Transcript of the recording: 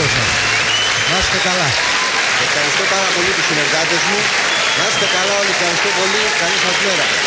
σας. Να είστε καλά. Ευχαριστώ πάρα πολύ τους συνεργάτες μου. Να είστε καλά όλοι. Ευχαριστώ πολύ. Καλή σας μέρα.